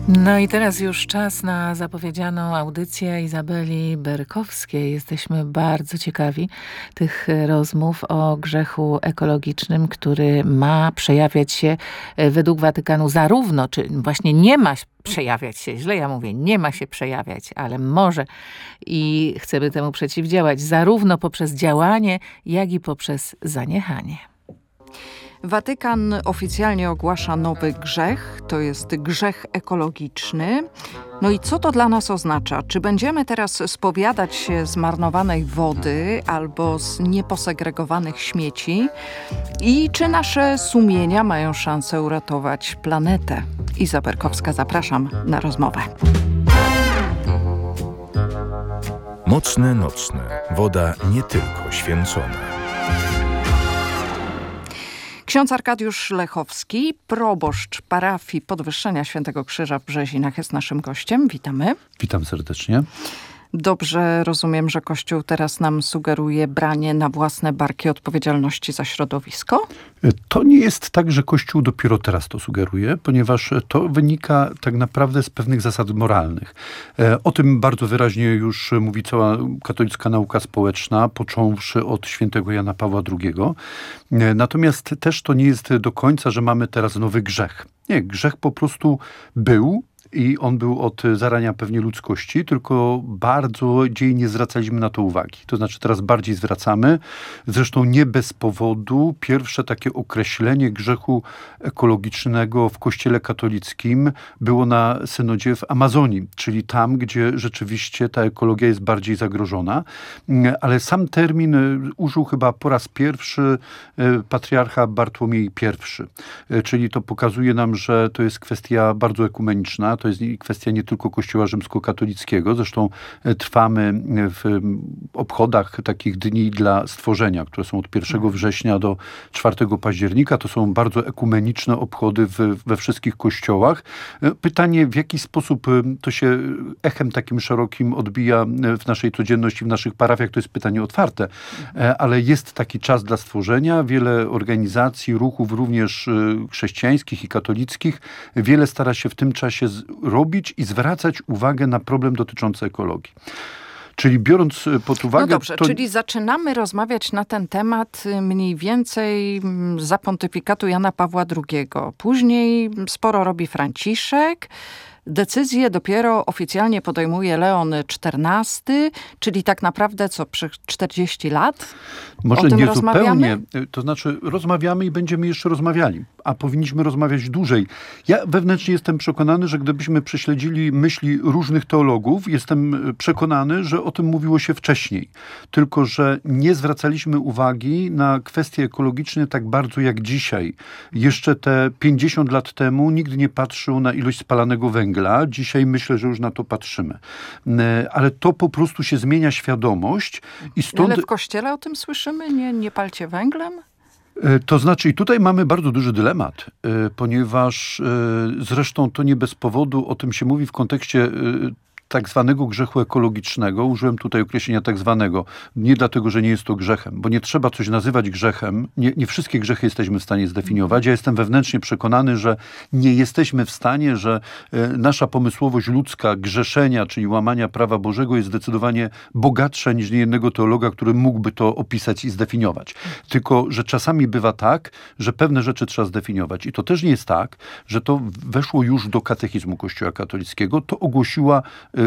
No i teraz już czas na zapowiedzianą audycję Izabeli Berkowskiej. Jesteśmy bardzo ciekawi tych rozmów o grzechu ekologicznym, który ma przejawiać się według Watykanu zarówno, czy właśnie nie ma przejawiać się, źle ja mówię, nie ma się przejawiać, ale może i chcemy temu przeciwdziałać zarówno poprzez działanie, jak i poprzez zaniechanie. Watykan oficjalnie ogłasza nowy grzech, to jest grzech ekologiczny. No i co to dla nas oznacza? Czy będziemy teraz spowiadać się zmarnowanej wody albo z nieposegregowanych śmieci? I czy nasze sumienia mają szansę uratować planetę? Iza Berkowska, zapraszam na rozmowę. Mocne nocne. Woda nie tylko święcona. Ksiądz Arkadiusz Lechowski, proboszcz parafii Podwyższenia Świętego Krzyża w Brzezinach jest naszym gościem. Witamy. Witam serdecznie. Dobrze rozumiem, że Kościół teraz nam sugeruje branie na własne barki odpowiedzialności za środowisko? To nie jest tak, że Kościół dopiero teraz to sugeruje, ponieważ to wynika tak naprawdę z pewnych zasad moralnych. O tym bardzo wyraźnie już mówi cała katolicka nauka społeczna, począwszy od świętego Jana Pawła II. Natomiast też to nie jest do końca, że mamy teraz nowy grzech. Nie, grzech po prostu był. I on był od zarania pewnie ludzkości, tylko bardzo dzielnie zwracaliśmy na to uwagi. To znaczy teraz bardziej zwracamy. Zresztą nie bez powodu pierwsze takie określenie grzechu ekologicznego w Kościele katolickim było na synodzie w Amazonii, czyli tam, gdzie rzeczywiście ta ekologia jest bardziej zagrożona. Ale sam termin użył chyba po raz pierwszy patriarcha Bartłomiej I. Czyli to pokazuje nam, że to jest kwestia bardzo ekumeniczna. To jest kwestia nie tylko Kościoła rzymskokatolickiego. Zresztą trwamy w obchodach takich dni dla stworzenia, które są od 1 września do 4 października. To są bardzo ekumeniczne obchody we wszystkich kościołach. Pytanie, w jaki sposób to się echem takim szerokim odbija w naszej codzienności, w naszych parafiach, to jest pytanie otwarte. Ale jest taki czas dla stworzenia. Wiele organizacji, ruchów, również chrześcijańskich i katolickich, wiele stara się w tym czasie robić i zwracać uwagę na problem dotyczący ekologii. Czyli biorąc pod uwagę... No dobrze, czyli zaczynamy rozmawiać na ten temat mniej więcej za pontyfikatu Jana Pawła II. Później sporo robi Franciszek. Decyzję dopiero oficjalnie podejmuje Leon XIV, czyli tak naprawdę co, przez 40 lat? Może o tym nie rozmawiamy? zupełnie. To znaczy rozmawiamy i będziemy jeszcze rozmawiali, a powinniśmy rozmawiać dłużej. Ja wewnętrznie jestem przekonany, że gdybyśmy prześledzili myśli różnych teologów, jestem przekonany, że o tym mówiło się wcześniej. Tylko że nie zwracaliśmy uwagi na kwestie ekologiczne tak bardzo jak dzisiaj. Jeszcze te 50 lat temu nikt nie patrzył na ilość spalanego węgla. Dzisiaj myślę, że już na to patrzymy. Ale to po prostu się zmienia świadomość i stąd... Ale w Kościele o tym słyszymy? Nie palcie węglem? To znaczy i tutaj mamy bardzo duży dylemat, ponieważ zresztą to nie bez powodu o tym się mówi w kontekście tak zwanego grzechu ekologicznego. Użyłem tutaj określenia tak zwanego. Nie dlatego, że nie jest to grzechem, bo nie trzeba coś nazywać grzechem. Nie wszystkie grzechy jesteśmy w stanie zdefiniować. Ja jestem wewnętrznie przekonany, że nie jesteśmy w stanie, że nasza pomysłowość ludzka grzeszenia, czyli łamania prawa Bożego jest zdecydowanie bogatsza niż niejednego teologa, który mógłby to opisać i zdefiniować. Tylko, że czasami bywa tak, że pewne rzeczy trzeba zdefiniować. I to też nie jest tak, że to weszło już do katechizmu Kościoła katolickiego. To ogłosiła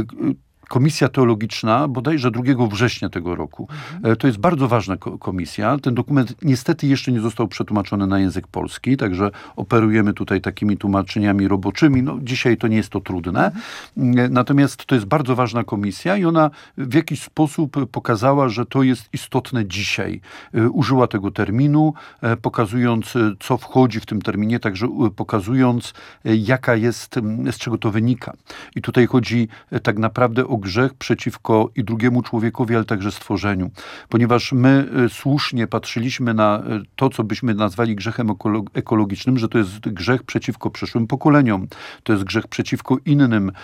Komisja Teologiczna bodajże 2 września tego roku. To jest bardzo ważna komisja. Ten dokument niestety jeszcze nie został przetłumaczony na język polski, także operujemy tutaj takimi tłumaczeniami roboczymi. No, dzisiaj to nie jest to trudne. Natomiast to jest bardzo ważna komisja i ona w jakiś sposób pokazała, że to jest istotne dzisiaj. Użyła tego terminu, pokazując, co wchodzi w tym terminie, także pokazując, jaka jest, z czego to wynika. I tutaj chodzi tak naprawdę o grzech przeciwko i drugiemu człowiekowi, ale także stworzeniu. Ponieważ my słusznie patrzyliśmy na to, co byśmy nazwali grzechem ekologicznym, że to jest grzech przeciwko przyszłym pokoleniom. To jest grzech przeciwko innym.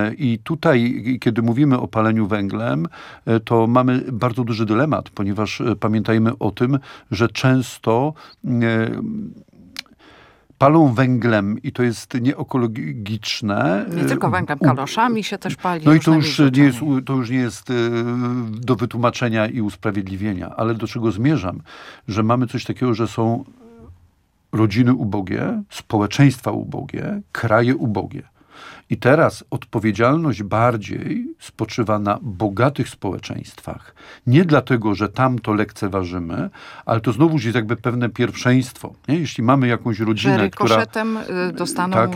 I tutaj, kiedy mówimy o paleniu węglem, to mamy bardzo duży dylemat, ponieważ pamiętajmy o tym, że często palą węglem i to jest nieekologiczne. Nie tylko węglem, kaloszami się też pali. No i to różnymi już nie jest do wytłumaczenia i usprawiedliwienia. Ale do czego zmierzam? Że mamy coś takiego, że są rodziny ubogie, społeczeństwa ubogie, kraje ubogie. I teraz odpowiedzialność bardziej spoczywa na bogatych społeczeństwach. Nie dlatego, że tam to lekceważymy, ale to znowuż jest jakby pewne pierwszeństwo. Nie? Jeśli mamy jakąś rodzinę, że rykoszetem dostaną tak,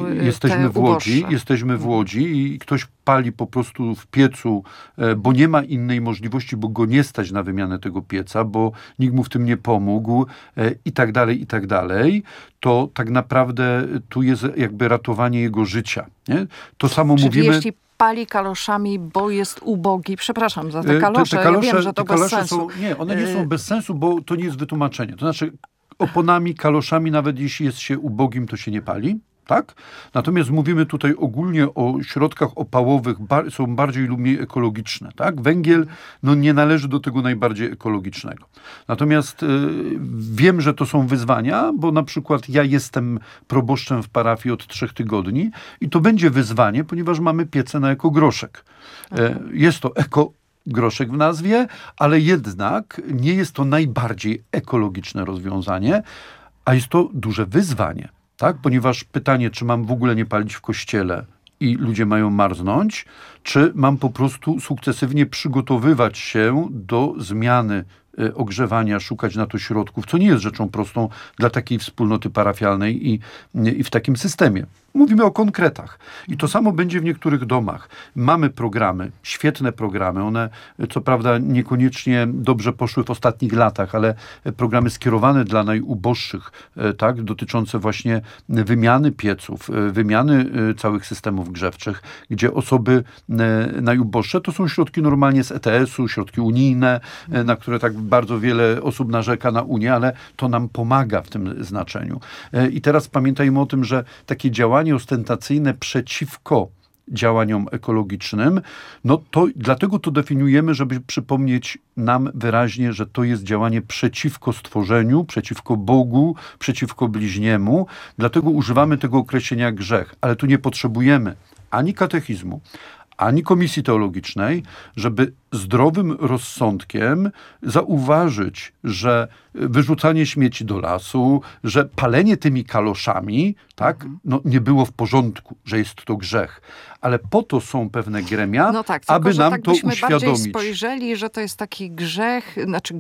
te jesteśmy w Łodzi i ktoś pali po prostu w piecu, bo nie ma innej możliwości, bo go nie stać na wymianę tego pieca, bo nikt mu w tym nie pomógł i tak dalej, to tak naprawdę tu jest jakby ratowanie jego życia. Nie? To samo Czyli mówimy... jeśli pali kaloszami, bo jest ubogi, przepraszam za te kalosze, ja wiem, że to bez sensu. One nie są bez sensu, bo to nie jest wytłumaczenie. To znaczy oponami, kaloszami, nawet jeśli jest się ubogim, to się nie pali. Tak? Natomiast mówimy tutaj ogólnie o środkach opałowych, są bardziej lub mniej ekologiczne. Tak? Węgiel nie należy do tego najbardziej ekologicznego. Natomiast wiem, że to są wyzwania, bo na przykład ja jestem proboszczem w parafii od 3 tygodni i to będzie wyzwanie, ponieważ mamy piece na ekogroszek. Jest to groszek w nazwie, ale jednak nie jest to najbardziej ekologiczne rozwiązanie, a jest to duże wyzwanie. Tak? Ponieważ pytanie, czy mam w ogóle nie palić w kościele i ludzie mają marznąć, czy mam po prostu sukcesywnie przygotowywać się do zmiany ogrzewania, szukać na to środków, co nie jest rzeczą prostą dla takiej wspólnoty parafialnej i w takim systemie. Mówimy o konkretach. I to samo będzie w niektórych domach. Mamy programy, świetne programy. One, co prawda, niekoniecznie dobrze poszły w ostatnich latach, ale programy skierowane dla najuboższych, tak, dotyczące właśnie wymiany pieców, wymiany całych systemów grzewczych, gdzie osoby najuboższe to są środki normalnie z ETS-u, środki unijne, na które tak bardzo wiele osób narzeka na Unię, ale to nam pomaga w tym znaczeniu. I teraz pamiętajmy o tym, że takie działanie ostentacyjne przeciwko działaniom ekologicznym, dlatego to definiujemy, żeby przypomnieć nam wyraźnie, że to jest działanie przeciwko stworzeniu, przeciwko Bogu, przeciwko bliźniemu. Dlatego używamy tego określenia grzech. Ale tu nie potrzebujemy ani katechizmu, ani komisji teologicznej, żeby zdrowym rozsądkiem zauważyć, że wyrzucanie śmieci do lasu, że palenie tymi kaloszami, tak, nie było w porządku, że jest to grzech. Ale po to są pewne gremia, aby nam tak to uświadomić. Bardziej spojrzeli, że to jest taki grzech,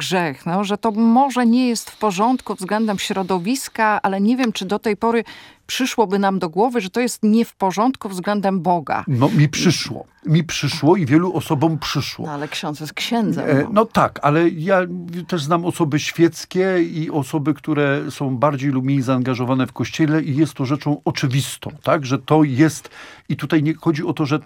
że to może nie jest w porządku względem środowiska, ale nie wiem, czy do tej pory przyszłoby nam do głowy, że to jest nie w porządku względem Boga. Mi przyszło i wielu osobom przyszło. Ale ksiądz jest księdzem. Tak, ale ja też znam osoby świeckie i osoby, które są bardziej lub mniej zaangażowane w Kościele i jest to rzeczą oczywistą, tak, że to jest i tutaj nie chodzi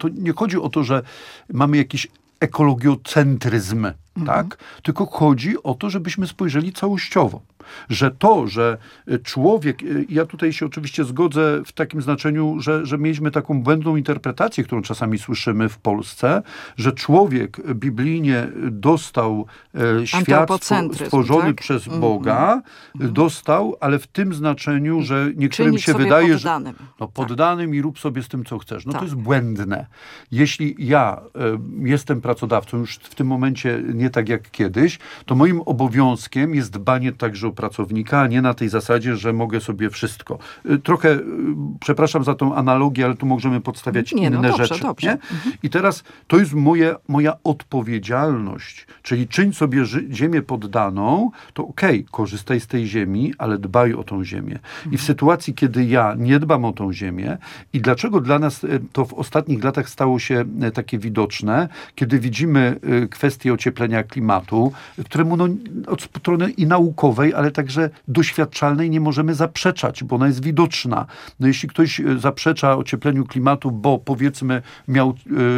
o to, że mamy jakiś ekologiocentryzm, tak, tylko chodzi o to, żebyśmy spojrzeli całościowo. Że człowiek, ja tutaj się oczywiście zgodzę w takim znaczeniu, że mieliśmy taką błędną interpretację, którą czasami słyszymy w Polsce, że człowiek biblijnie dostał świat stworzony przez Boga, dostał, ale w tym znaczeniu, że niektórym się wydaje, poddanym. że poddanym i rób sobie z tym, co chcesz. To jest błędne. Jeśli ja jestem pracodawcą, już w tym momencie nie tak jak kiedyś, to moim obowiązkiem jest dbanie także o pracownika, a nie na tej zasadzie, że mogę sobie wszystko. Trochę, przepraszam za tą analogię, ale tu możemy podstawiać inne rzeczy. Dobrze. Nie? I teraz to jest moja odpowiedzialność, czyli czyń sobie ziemię poddaną, to korzystaj z tej ziemi, ale dbaj o tą ziemię. I w sytuacji, kiedy ja nie dbam o tą ziemię i dlaczego dla nas to w ostatnich latach stało się takie widoczne, kiedy widzimy kwestię ocieplenia klimatu, któremu od strony i naukowej, ale także doświadczalnej nie możemy zaprzeczać, bo ona jest widoczna. Jeśli ktoś zaprzecza ociepleniu klimatu, bo powiedzmy miał,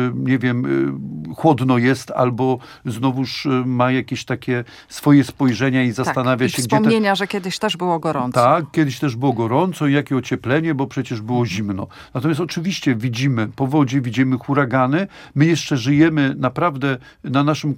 chłodno jest, albo znowuż ma jakieś takie swoje spojrzenia i zastanawia się, wspomnienia, że kiedyś też było gorąco. Tak, kiedyś też było gorąco i jakie ocieplenie, bo przecież było zimno. Natomiast oczywiście widzimy powodzie, widzimy huragany. My jeszcze żyjemy naprawdę na naszym kontynencie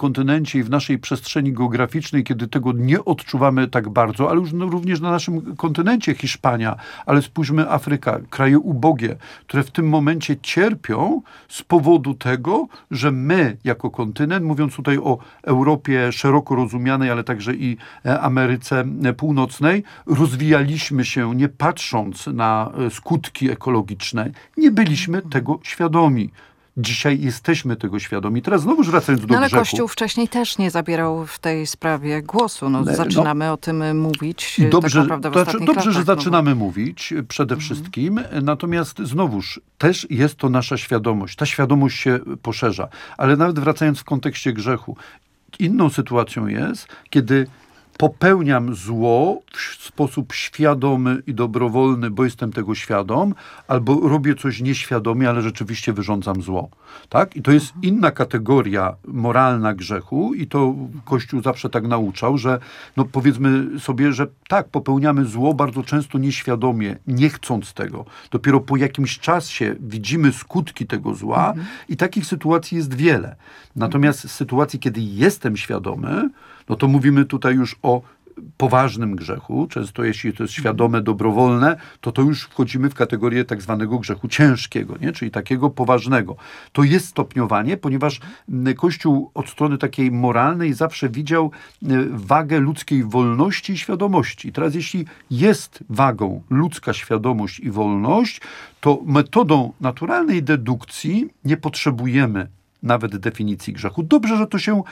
kontynencie i w naszej przestrzeni geograficznej, kiedy tego nie odczuwamy tak bardzo, ale już również na naszym kontynencie Hiszpania, ale spójrzmy Afryka, kraje ubogie, które w tym momencie cierpią z powodu tego, że my jako kontynent, mówiąc tutaj o Europie szeroko rozumianej, ale także i Ameryce Północnej, rozwijaliśmy się nie patrząc na skutki ekologiczne. Nie byliśmy tego świadomi. Dzisiaj jesteśmy tego świadomi. Teraz znowu wracając do ale grzechu. Kościół wcześniej też nie zabierał w tej sprawie głosu. Zaczynamy o tym mówić dobrze, tak naprawdę w ostatnich dobrze, latach. że zaczynamy mówić przede wszystkim. Natomiast znowuż też jest to nasza świadomość. Ta świadomość się poszerza. Ale nawet wracając w kontekście grzechu. Inną sytuacją jest, kiedy popełniam zło w sposób świadomy i dobrowolny, bo jestem tego świadom, albo robię coś nieświadomie, ale rzeczywiście wyrządzam zło. Tak? I to jest inna kategoria moralna grzechu i to Kościół zawsze tak nauczał, że no powiedzmy sobie, że tak, popełniamy zło bardzo często nieświadomie, nie chcąc tego. Dopiero po jakimś czasie widzimy skutki tego zła i takich sytuacji jest wiele. Natomiast w sytuacji, kiedy jestem świadomy, no to mówimy tutaj już o poważnym grzechu. Często jeśli to jest świadome, dobrowolne, to już wchodzimy w kategorię tak zwanego grzechu ciężkiego, nie? Czyli takiego poważnego. To jest stopniowanie, ponieważ Kościół od strony takiej moralnej zawsze widział wagę ludzkiej wolności i świadomości. I teraz jeśli jest wagą ludzka świadomość i wolność, to metodą naturalnej dedukcji nie potrzebujemy nawet definicji grzechu. Dobrze, że to się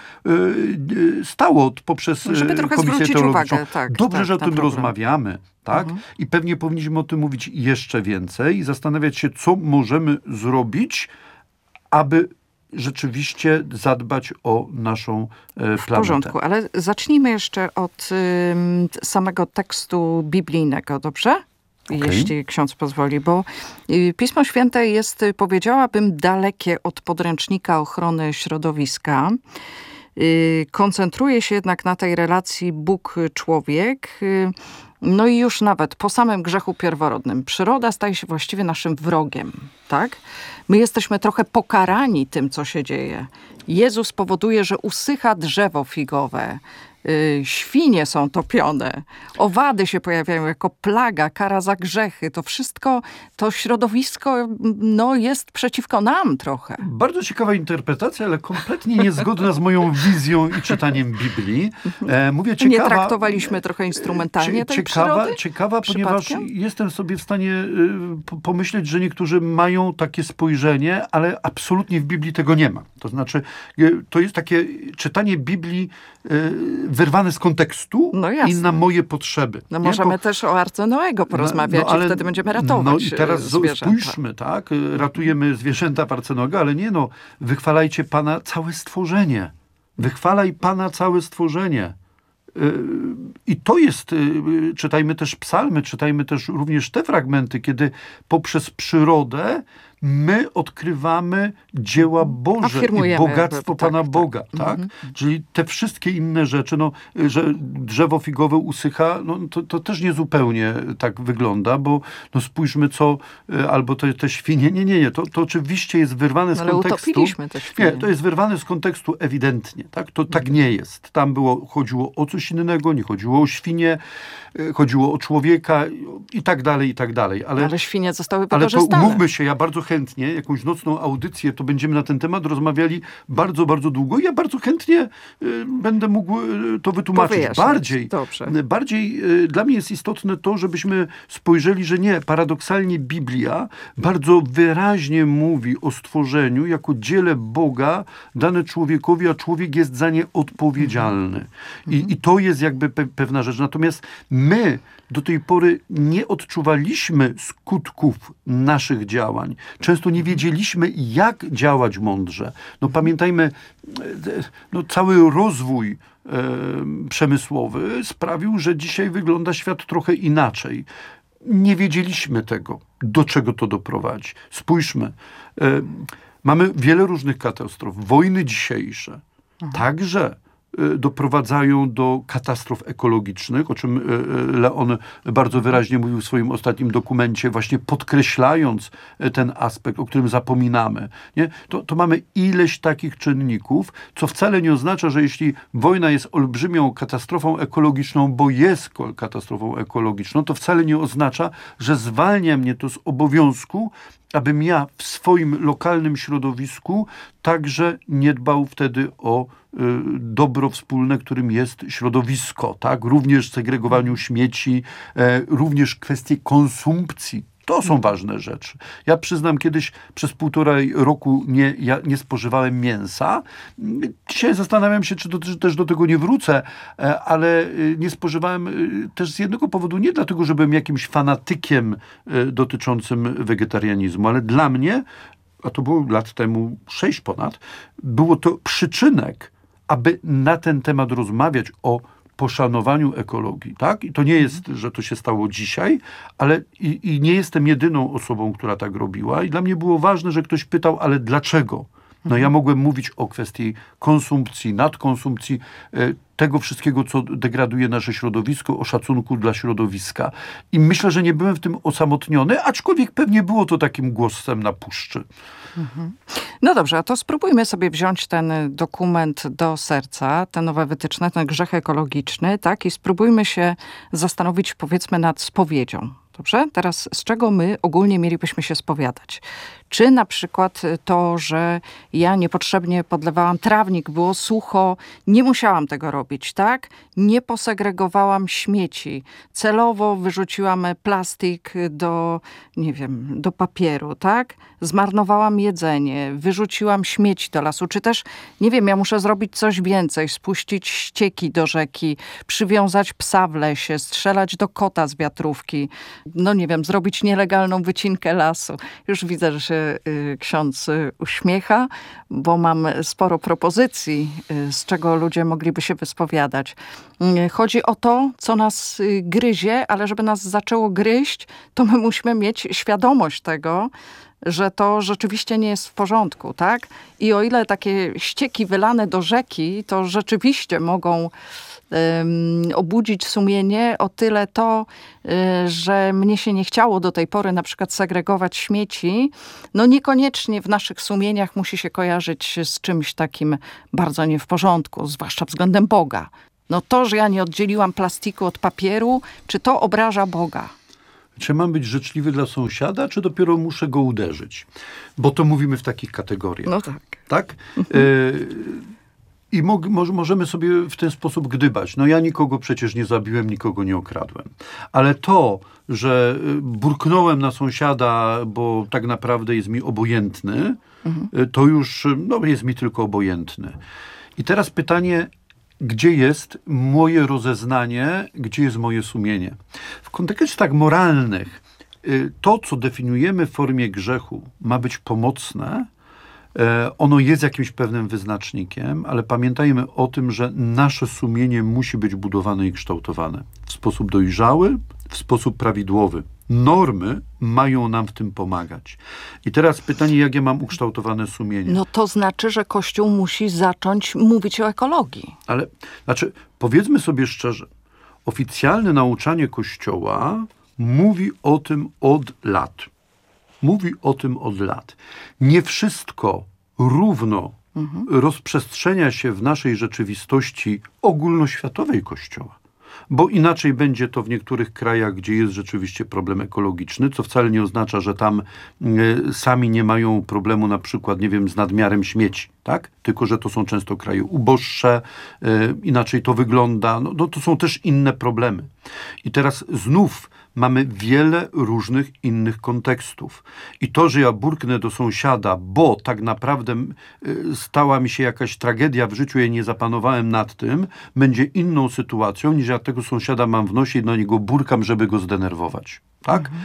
stało poprzez żeby trochę Komisję zwrócić Teologiczną. uwagę. Dobrze, że o tym problem. rozmawiamy. Tak? I pewnie powinniśmy o tym mówić jeszcze więcej i zastanawiać się, co możemy zrobić, aby rzeczywiście zadbać o naszą planetę. W porządku, ale zacznijmy jeszcze od samego tekstu biblijnego, dobrze? Jeśli ksiądz pozwoli, bo Pismo Święte jest, powiedziałabym, dalekie od podręcznika ochrony środowiska. Koncentruje się jednak na tej relacji Bóg-człowiek. No i już nawet po samym grzechu pierworodnym przyroda staje się właściwie naszym wrogiem, tak? My jesteśmy trochę pokarani tym, co się dzieje. Jezus powoduje, że usycha drzewo figowe. Świnie są topione, owady się pojawiają jako plaga, kara za grzechy. To wszystko, to środowisko jest przeciwko nam trochę. Bardzo ciekawa interpretacja, ale kompletnie niezgodna z moją wizją i czytaniem Biblii. Mówię ciekawa. Nie traktowaliśmy trochę instrumentalnie tej przyrody? Ciekawa, ponieważ jestem sobie w stanie pomyśleć, że niektórzy mają takie spojrzenie, ale absolutnie w Biblii tego nie ma. To znaczy, to jest takie czytanie Biblii wyrwane z kontekstu i na moje potrzeby. No możemy też o Arce Noego porozmawiać i wtedy będziemy ratować No i teraz zwierzęta. Spójrzmy, tak? Ratujemy zwierzęta w Arce Noego, ale nie wychwalajcie Pana całe stworzenie. Wychwalaj Pana całe stworzenie. I to jest, czytajmy też psalmy, czytajmy też również te fragmenty, kiedy poprzez przyrodę my odkrywamy dzieła Boże i bogactwo Pana Boga. Tak? Czyli te wszystkie inne rzeczy, że drzewo figowe usycha, to też nie zupełnie tak wygląda, bo spójrzmy albo te świnie, nie, to oczywiście jest wyrwane z kontekstu. Ale utopiliśmy te świnie. Nie, to jest wyrwane z kontekstu ewidentnie. Tak? To tak nie jest. Tam chodziło o coś innego, nie chodziło o świnie, chodziło o człowieka i tak dalej, i tak dalej. Ale świnie zostały wykorzystane. Ale to umówmy się, ja bardzo chętnie, jakąś nocną audycję, to będziemy na ten temat rozmawiali bardzo, bardzo długo. Ja bardzo chętnie będę mógł to wytłumaczyć. Bardziej dla mnie jest istotne to, żebyśmy spojrzeli, że nie, paradoksalnie Biblia bardzo wyraźnie mówi o stworzeniu jako dziele Boga dane człowiekowi, a człowiek jest za nie odpowiedzialny. I to jest jakby pewna rzecz. Natomiast my do tej pory nie odczuwaliśmy skutków naszych działań. Często nie wiedzieliśmy, jak działać mądrze. Pamiętajmy, cały rozwój przemysłowy sprawił, że dzisiaj wygląda świat trochę inaczej. Nie wiedzieliśmy tego, do czego to doprowadzi. Spójrzmy, mamy wiele różnych katastrof. Wojny dzisiejsze także doprowadzają do katastrof ekologicznych, o czym Leon bardzo wyraźnie mówił w swoim ostatnim dokumencie, właśnie podkreślając ten aspekt, o którym zapominamy. Nie? To mamy ileś takich czynników, co wcale nie oznacza, że jeśli wojna jest olbrzymią katastrofą ekologiczną, bo jest katastrofą ekologiczną, to wcale nie oznacza, że zwalnia mnie to z obowiązku, abym ja w swoim lokalnym środowisku także nie dbał wtedy o dobro wspólne, którym jest środowisko, tak? Również segregowaniu śmieci, również kwestie konsumpcji. To są ważne rzeczy. Ja przyznam, kiedyś przez 1,5 roku nie spożywałem mięsa. Dzisiaj zastanawiam się, czy też do tego nie wrócę, ale nie spożywałem też z jednego powodu, nie dlatego, że byłem jakimś fanatykiem dotyczącym wegetarianizmu, ale dla mnie, a to było lat temu 6 ponad, było to przyczynek, aby na ten temat rozmawiać, o poszanowaniu ekologii, tak? I to nie jest, że to się stało dzisiaj, ale i nie jestem jedyną osobą, która tak robiła. I dla mnie było ważne, że ktoś pytał, ale dlaczego? No ja mogłem mówić o kwestii konsumpcji, nadkonsumpcji, tego wszystkiego, co degraduje nasze środowisko, o szacunku dla środowiska. I myślę, że nie byłem w tym osamotniony, aczkolwiek pewnie było to takim głosem na puszczy. No dobrze, a to spróbujmy sobie wziąć ten dokument do serca, te nowe wytyczne, ten grzech ekologiczny, tak? I spróbujmy się zastanowić, powiedzmy, nad spowiedzią. Dobrze? Teraz z czego my ogólnie mielibyśmy się spowiadać? Czy na przykład to, że ja niepotrzebnie podlewałam trawnik, było sucho, nie musiałam tego robić, tak? Nie posegregowałam śmieci. Celowo wyrzuciłam plastik do papieru, tak? Zmarnowałam jedzenie, wyrzuciłam śmieci do lasu. Czy też, nie wiem, ja muszę zrobić coś więcej, spuścić ścieki do rzeki, przywiązać psa w lesie, strzelać do kota z wiatrówki, no nie wiem, zrobić nielegalną wycinkę lasu. Już widzę, że się ksiądz uśmiecha, bo mam sporo propozycji, z czego ludzie mogliby się wyspowiadać. Chodzi o to, co nas gryzie, ale żeby nas zaczęło gryźć, to my musimy mieć świadomość tego, że to rzeczywiście nie jest w porządku, tak? I o ile takie ścieki wylane do rzeki, to rzeczywiście mogą obudzić sumienie, o tyle to, że mnie się nie chciało do tej pory na przykład segregować śmieci, no niekoniecznie w naszych sumieniach musi się kojarzyć z czymś takim bardzo nie w porządku, zwłaszcza względem Boga. No to, że ja nie oddzieliłam plastiku od papieru, czy to obraża Boga? Czy mam być życzliwy dla sąsiada, czy dopiero muszę go uderzyć? Bo to mówimy w takich kategoriach. No tak. Tak? I możemy sobie w ten sposób gdybać. No ja nikogo przecież nie zabiłem, nikogo nie okradłem. Ale to, że burknąłem na sąsiada, bo tak naprawdę jest mi obojętny, to już jest mi tylko obojętny. I teraz pytanie, gdzie jest moje rozeznanie, gdzie jest moje sumienie? W kontekstach moralnych to, co definiujemy w formie grzechu, ma być pomocne. Ono jest jakimś pewnym wyznacznikiem, ale pamiętajmy o tym, że nasze sumienie musi być budowane i kształtowane w sposób dojrzały, w sposób prawidłowy. Normy mają nam w tym pomagać. I teraz pytanie, jak ja mam ukształtowane sumienie? No to znaczy, że Kościół musi zacząć mówić o ekologii. Ale, powiedzmy sobie szczerze, oficjalne nauczanie Kościoła mówi o tym od lat. Mówi o tym od lat. Nie wszystko równo rozprzestrzenia się w naszej rzeczywistości ogólnoświatowej Kościoła. Bo inaczej będzie to w niektórych krajach, gdzie jest rzeczywiście problem ekologiczny, co wcale nie oznacza, że tam sami nie mają problemu na przykład, nie wiem, z nadmiarem śmieci, tak? Tylko że to są często kraje uboższe, inaczej to wygląda. No to są też inne problemy. I teraz znów mamy wiele różnych innych kontekstów. I to, że ja burknę do sąsiada, bo tak naprawdę stała mi się jakaś tragedia w życiu, ja nie zapanowałem nad tym, będzie inną sytuacją, niż ja tego sąsiada mam w nosie i na niego burkam, żeby go zdenerwować. Tak?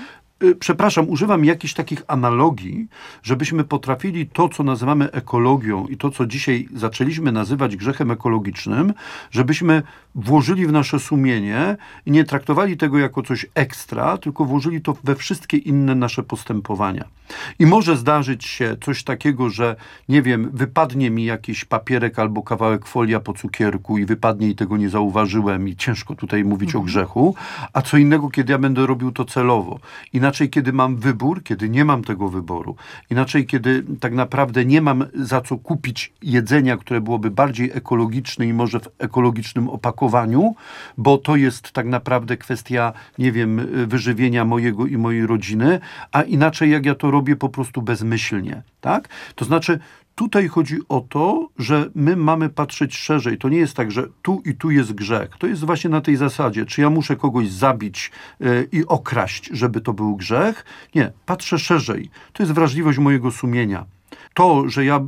przepraszam, używam jakichś takich analogii, żebyśmy potrafili to, co nazywamy ekologią i to, co dzisiaj zaczęliśmy nazywać grzechem ekologicznym, żebyśmy włożyli w nasze sumienie i nie traktowali tego jako coś ekstra, tylko włożyli to we wszystkie inne nasze postępowania. I może zdarzyć się coś takiego, że nie wiem, wypadnie mi jakiś papierek albo kawałek folia po cukierku i wypadnie i tego nie zauważyłem i ciężko tutaj mówić o grzechu, a co innego, kiedy ja będę robił to celowo. Inaczej, kiedy mam wybór, kiedy nie mam tego wyboru. Inaczej, kiedy tak naprawdę nie mam za co kupić jedzenia, które byłoby bardziej ekologiczne i może w ekologicznym opakowaniu, bo to jest tak naprawdę kwestia, nie wiem, wyżywienia mojego i mojej rodziny, a inaczej jak ja to robię po prostu bezmyślnie, tak? To znaczy, tutaj chodzi o to, że my mamy patrzeć szerzej. To nie jest tak, że tu i tu jest grzech. To jest właśnie na tej zasadzie. Czy ja muszę kogoś zabić i okraść, żeby to był grzech? Nie, patrzę szerzej. To jest wrażliwość mojego sumienia. To, że ja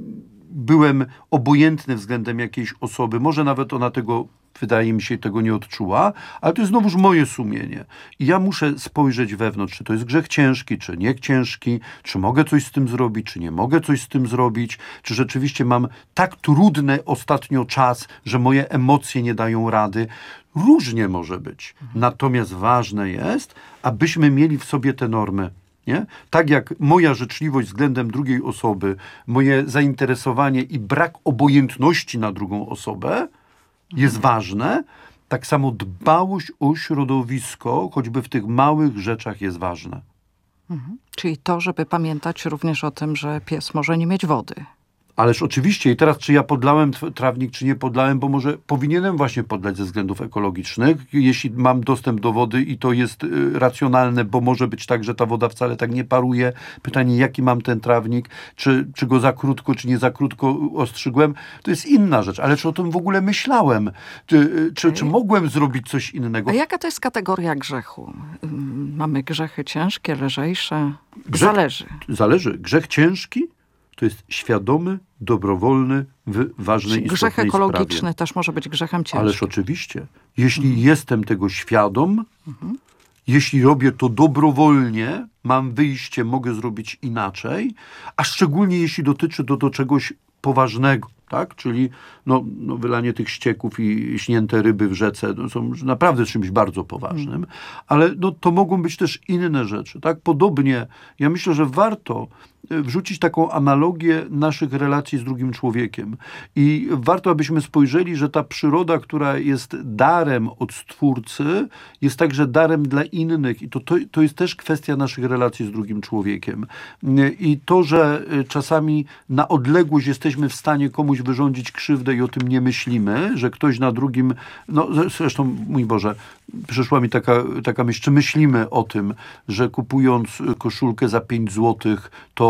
byłem obojętny względem jakiejś osoby, może nawet ona tego, wydaje mi się, tego nie odczuła, ale to jest znowuż moje sumienie. I ja muszę spojrzeć wewnątrz, czy to jest grzech ciężki, czy nie ciężki, czy mogę coś z tym zrobić, czy nie mogę coś z tym zrobić, czy rzeczywiście mam tak trudny ostatnio czas, że moje emocje nie dają rady. Różnie może być. Natomiast ważne jest, abyśmy mieli w sobie te normy. Nie? Tak jak moja życzliwość względem drugiej osoby, moje zainteresowanie i brak obojętności na drugą osobę jest ważne, tak samo dbałość o środowisko, choćby w tych małych rzeczach jest ważne. Czyli to, żeby pamiętać również o tym, że pies może nie mieć wody. Ależ oczywiście. I teraz, czy ja podlałem trawnik, czy nie podlałem, bo może powinienem właśnie podlać ze względów ekologicznych, jeśli mam dostęp do wody i to jest racjonalne, bo może być tak, że ta woda wcale tak nie paruje. Pytanie, jaki mam ten trawnik, czy go za krótko, czy nie za krótko ostrzygłem, to jest inna rzecz. Ale czy o tym w ogóle myślałem? Czy mogłem zrobić coś innego? A jaka to jest kategoria grzechu? Mamy grzechy ciężkie, lżejsze? Zależy. Grzech ciężki to jest świadomy, dobrowolny, w ważnej istotnej grzech ekologiczny sprawie. też może być grzechem ciężkim. Ależ oczywiście. Jeśli jestem tego świadom, jeśli robię to dobrowolnie, mam wyjście, mogę zrobić inaczej, a szczególnie jeśli dotyczy to do czegoś poważnego, tak? Czyli wylanie tych ścieków i śnięte ryby w rzece są naprawdę czymś bardzo poważnym, ale to mogą być też inne rzeczy. Tak? Podobnie, ja myślę, że warto wrzucić taką analogię naszych relacji z drugim człowiekiem. I warto, abyśmy spojrzeli, że ta przyroda, która jest darem od Stwórcy, jest także darem dla innych. I to jest też kwestia naszych relacji z drugim człowiekiem. I to, że czasami na odległość jesteśmy w stanie komuś wyrządzić krzywdę i o tym nie myślimy, że ktoś na drugim, zresztą, mój Boże, przyszła mi taka myśl, czy myślimy o tym, że kupując koszulkę za 5 złotych,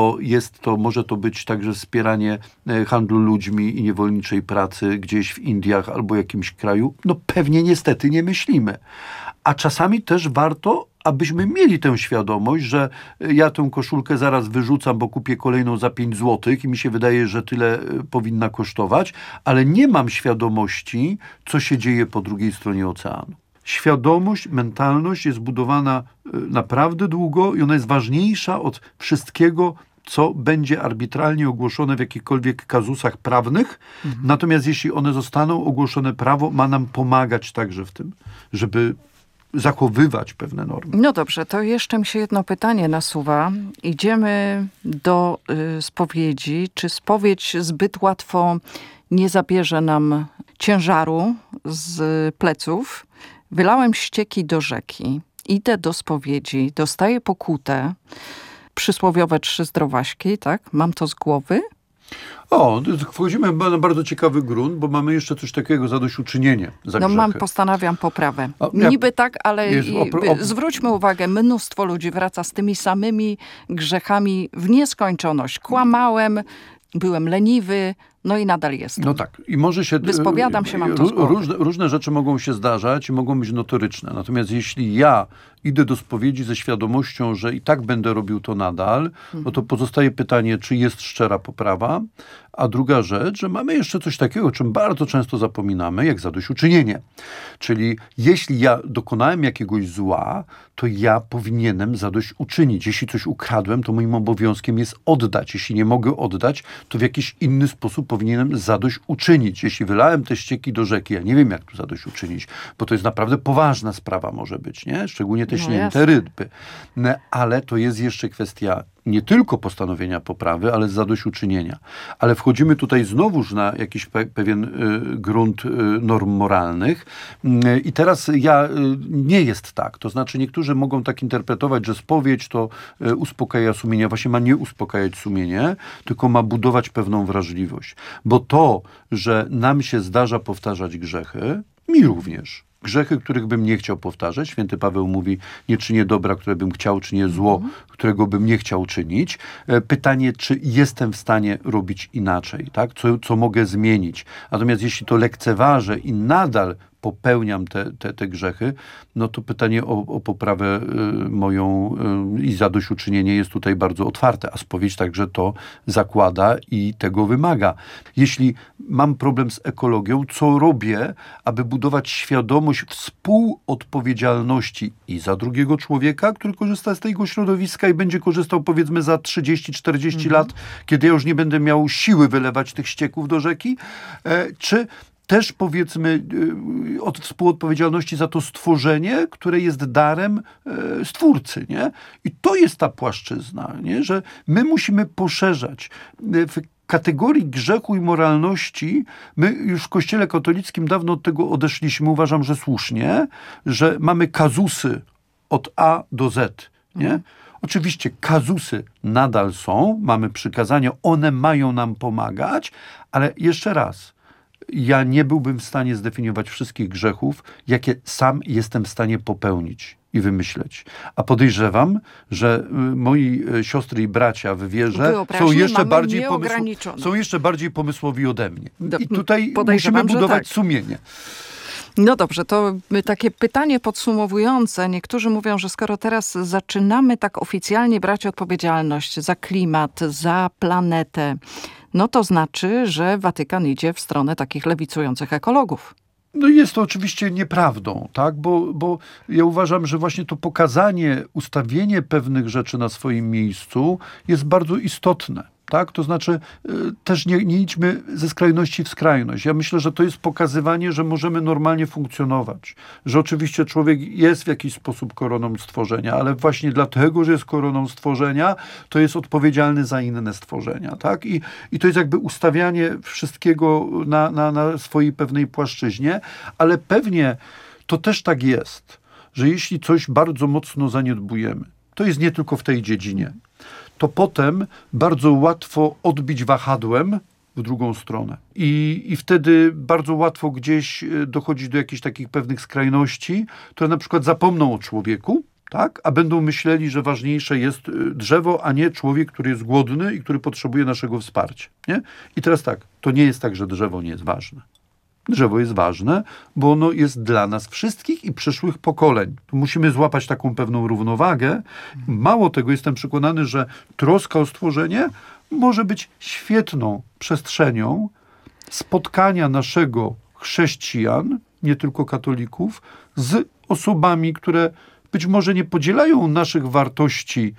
może to być także wspieranie handlu ludźmi i niewolniczej pracy gdzieś w Indiach albo jakimś kraju? Pewnie niestety nie myślimy. A czasami też warto, abyśmy mieli tę świadomość, że ja tę koszulkę zaraz wyrzucam, bo kupię kolejną za 5 złotych i mi się wydaje, że tyle powinna kosztować, ale nie mam świadomości, co się dzieje po drugiej stronie oceanu. Świadomość, mentalność jest budowana naprawdę długo i ona jest ważniejsza od wszystkiego, co będzie arbitralnie ogłoszone w jakichkolwiek kazusach prawnych. Natomiast jeśli one zostaną ogłoszone, prawo ma nam pomagać także w tym, żeby zachowywać pewne normy. No dobrze, to jeszcze mi się jedno pytanie nasuwa. Idziemy do spowiedzi. Czy spowiedź zbyt łatwo nie zabierze nam ciężaru z pleców? Wylałem ścieki do rzeki, idę do spowiedzi, dostaję pokutę, przysłowiowe 3 zdrowaśki, tak? Mam to z głowy? Wchodzimy chyba na bardzo ciekawy grunt, bo mamy jeszcze coś takiego, zadośćuczynienie za grzechy. Postanawiam poprawę. Niby tak, ale zwróćmy uwagę, mnóstwo ludzi wraca z tymi samymi grzechami w nieskończoność. Kłamałem, byłem leniwy, no i nadal jestem. No tak. I może się... Wyspowiadam się, mam to z głowy. Różne rzeczy mogą się zdarzać i mogą być notoryczne. Natomiast jeśli ja idę do spowiedzi ze świadomością, że i tak będę robił to nadal, no to pozostaje pytanie, czy jest szczera poprawa. A druga rzecz, że mamy jeszcze coś takiego, o czym bardzo często zapominamy, jak zadośćuczynienie. Czyli jeśli ja dokonałem jakiegoś zła, to ja powinienem zadośćuczynić. Jeśli coś ukradłem, to moim obowiązkiem jest oddać. Jeśli nie mogę oddać, to w jakiś inny sposób powinienem zadośćuczynić. Jeśli wylałem te ścieki do rzeki, ja nie wiem, jak tu zadośćuczynić, bo to jest naprawdę poważna sprawa może być, nie? Szczególnie te śnięte ryby. No, ale to jest jeszcze kwestia nie tylko postanowienia poprawy, ale zadośćuczynienia. Ale wchodzimy tutaj znowuż na jakiś pewien grunt norm moralnych i teraz nie jest tak. To znaczy niektórzy mogą tak interpretować, że spowiedź to uspokaja sumienie. Właśnie ma nie uspokajać sumienie, tylko ma budować pewną wrażliwość. Bo to, że nam się zdarza powtarzać grzechy, mi również. Grzechy, których bym nie chciał powtarzać. Święty Paweł mówi, nie czynię dobra, które bym chciał, czynię zło, którego bym nie chciał czynić. Pytanie, czy jestem w stanie robić inaczej, tak? Co mogę zmienić. Natomiast jeśli to lekceważę i nadal popełniam te grzechy, no to pytanie o poprawę moją i zadośćuczynienie jest tutaj bardzo otwarte, a spowiedź także to zakłada i tego wymaga. Jeśli mam problem z ekologią, co robię, aby budować świadomość współodpowiedzialności i za drugiego człowieka, który korzysta z tego środowiska i będzie korzystał powiedzmy za 30-40 lat, kiedy ja już nie będę miał siły wylewać tych ścieków do rzeki, czy też powiedzmy od współodpowiedzialności za to stworzenie, które jest darem Stwórcy, nie? I to jest ta płaszczyzna, nie? Że my musimy poszerzać w kategorii grzechu i moralności. My już w Kościele katolickim dawno od tego odeszliśmy. Uważam, że słusznie, że mamy kazusy od A do Z, nie? Oczywiście kazusy nadal są, mamy przykazania, one mają nam pomagać, ale jeszcze raz, ja nie byłbym w stanie zdefiniować wszystkich grzechów, jakie sam jestem w stanie popełnić i wymyśleć. A podejrzewam, że moi siostry i bracia w wierze są jeszcze bardziej pomysłowi ode mnie. I tutaj musimy budować sumienie. No dobrze, to takie pytanie podsumowujące. Niektórzy mówią, że skoro teraz zaczynamy tak oficjalnie brać odpowiedzialność za klimat, za planetę, no to znaczy, że Watykan idzie w stronę takich lewicujących ekologów. No jest to oczywiście nieprawdą, tak? Bo ja uważam, że właśnie to pokazanie, ustawienie pewnych rzeczy na swoim miejscu jest bardzo istotne. Tak? To znaczy też nie idźmy ze skrajności w skrajność. Ja myślę, że to jest pokazywanie, że możemy normalnie funkcjonować. Że oczywiście człowiek jest w jakiś sposób koroną stworzenia, ale właśnie dlatego, że jest koroną stworzenia, to jest odpowiedzialny za inne stworzenia. Tak? I to jest jakby ustawianie wszystkiego na swojej pewnej płaszczyźnie, ale pewnie to też tak jest, że jeśli coś bardzo mocno zaniedbujemy, to jest nie tylko w tej dziedzinie, to potem bardzo łatwo odbić wahadłem w drugą stronę. I wtedy bardzo łatwo gdzieś dochodzić do jakichś takich pewnych skrajności, które na przykład zapomną o człowieku, tak? A będą myśleli, że ważniejsze jest drzewo, a nie człowiek, który jest głodny i który potrzebuje naszego wsparcia. Nie? I teraz tak, to nie jest tak, że drzewo nie jest ważne. Drzewo jest ważne, bo ono jest dla nas wszystkich i przyszłych pokoleń. Tu musimy złapać taką pewną równowagę. Mało tego, jestem przekonany, że troska o stworzenie może być świetną przestrzenią spotkania naszego chrześcijan, nie tylko katolików, z osobami, które być może nie podzielają naszych wartości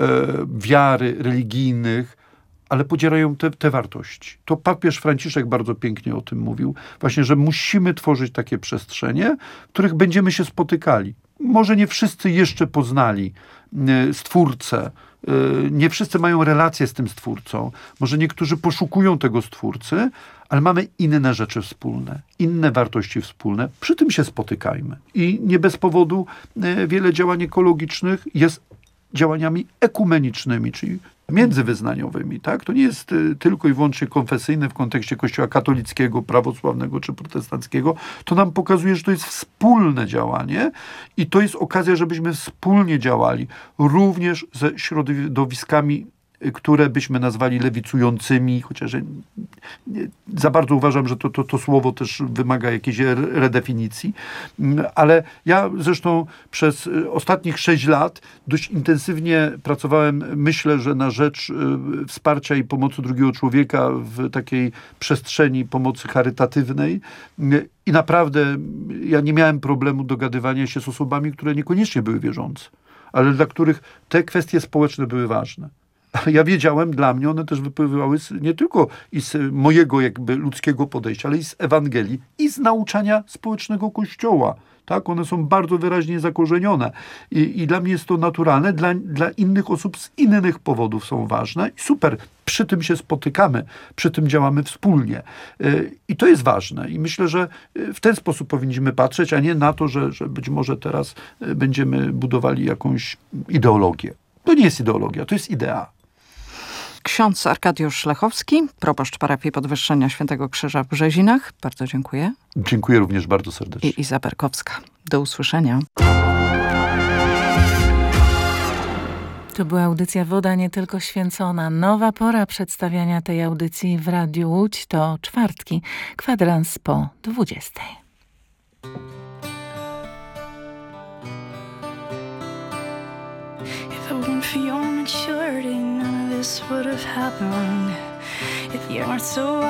wiary, religijnych, ale podzielają te wartości. To papież Franciszek bardzo pięknie o tym mówił. Właśnie, że musimy tworzyć takie przestrzenie, w których będziemy się spotykali. Może nie wszyscy jeszcze poznali Stwórcę, nie wszyscy mają relację z tym Stwórcą. Może niektórzy poszukują tego Stwórcy, ale mamy inne rzeczy wspólne, inne wartości wspólne. Przy tym się spotykajmy. I nie bez powodu wiele działań ekologicznych jest działaniami ekumenicznymi, czyli międzywyznaniowymi, tak? To nie jest tylko i wyłącznie konfesyjne w kontekście Kościoła katolickiego, prawosławnego czy protestanckiego. To nam pokazuje, że to jest wspólne działanie i to jest okazja, żebyśmy wspólnie działali również ze środowiskami które byśmy nazwali lewicującymi, chociaż za bardzo uważam, że to słowo też wymaga jakiejś redefinicji. Ale ja zresztą przez ostatnich 6 lat dość intensywnie pracowałem, myślę, że na rzecz wsparcia i pomocy drugiego człowieka w takiej przestrzeni pomocy charytatywnej. I naprawdę ja nie miałem problemu dogadywania się z osobami, które niekoniecznie były wierzące, ale dla których te kwestie społeczne były ważne. Ale ja wiedziałem, dla mnie one też wypływały nie tylko z mojego jakby ludzkiego podejścia, ale i z Ewangelii i z nauczania społecznego Kościoła. Tak, one są bardzo wyraźnie zakorzenione i dla mnie jest to naturalne, dla innych osób z innych powodów są ważne i super, przy tym się spotykamy, przy tym działamy wspólnie. I to jest ważne i myślę, że w ten sposób powinniśmy patrzeć, a nie na to, że być może teraz będziemy budowali jakąś ideologię. To nie jest ideologia, to jest idea. Ksiądz Arkadiusz Lechowski, proboszcz parafii Podwyższenia Świętego Krzyża w Brzezinach. Bardzo dziękuję. Dziękuję również bardzo serdecznie. I Iza Berkowska. Do usłyszenia. To była audycja Woda nie tylko święcona. Nowa pora przedstawiania tej audycji w Radiu Łódź to czwartki, kwadrans po 20. If it weren't for your maturity, none of this would have happened. If you weren't so